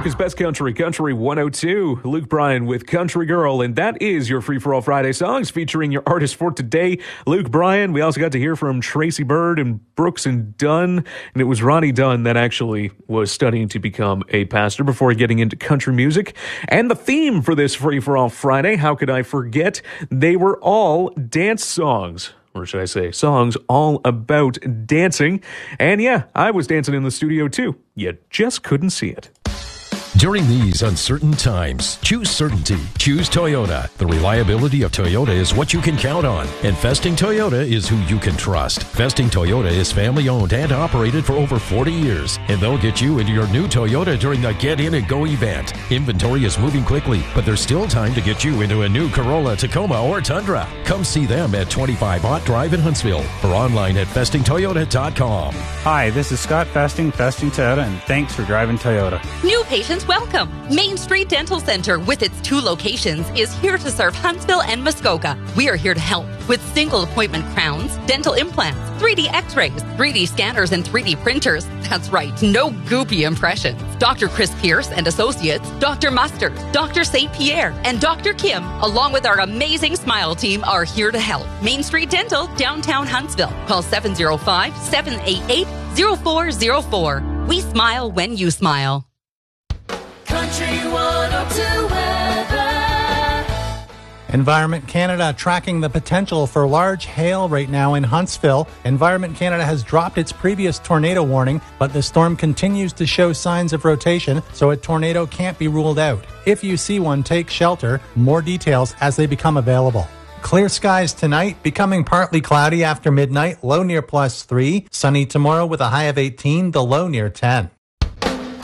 America's Best Country, Country 102. Luke Bryan with Country Girl, and that is your Free For All Friday songs featuring your artist for today, Luke Bryan. We also got to hear from Tracy Byrd and Brooks and Dunn, and it was Ronnie Dunn that actually was studying to become a pastor before getting into country music. And the theme for this Free For All Friday, how could I forget? They were all dance songs. Or should I say, songs all about dancing. And yeah, I was dancing in the studio too. You just couldn't see it. During these uncertain times, choose certainty. Choose Toyota. The reliability of Toyota is what you can count on. And Festing Toyota is who you can trust. Festing Toyota is family owned and operated for over 40 years. And they'll get you into your new Toyota during the Get In and Go event. Inventory is moving quickly, but there's still time to get you into a new Corolla, Tacoma, or Tundra. Come see them at 25 Ott Drive in Huntsville or online at festingtoyota.com. Hi, this is Scott Festing Toyota, and thanks for driving Toyota. New patients welcome. Main Street Dental Center, with its 2 locations, is here to serve Huntsville and Muskoka. We are here to help with single appointment crowns, dental implants, 3D x-rays, 3D scanners, and 3D printers. That's right, no goopy impressions. Dr. Chris Pierce and Associates, Dr. Mustard, Dr. St. Pierre, and Dr. Kim, along with our amazing Smile team, are here to help. Main Street Dental, downtown Huntsville. Call 705-788-0404. We smile when you smile. Country 102 weather. Environment Canada tracking the potential for large hail right now in Huntsville. Environment Canada has dropped its previous tornado warning, but the storm continues to show signs of rotation, so a tornado can't be ruled out. If you see one, take shelter. More details as they become available. Clear skies tonight, becoming partly cloudy after midnight, low near +3. Sunny tomorrow with a high of 18, the low near 10.